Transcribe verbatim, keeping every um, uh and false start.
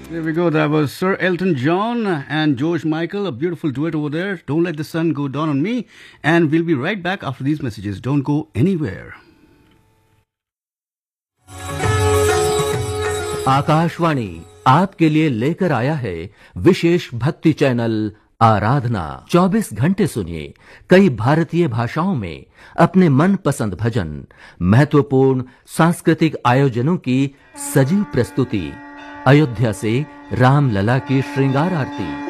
There we go. That was Sir Elton John and George Michael, a beautiful duet over there. Don't let the sun go down on me. And we'll be right back after these messages. Don't go anywhere. Akashvani आपके लिए लेकर आया है विशेष भक्ति channel आराधना। चौबीस घंटे सुनिए कई भारतीय भाषाओं में अपने मनपसंद भजन, महत्वपूर्ण सांस्कृतिक आयोजनों की सजीव प्रस्तुति, अयोध्या से रामलला की श्रृंगार आरती।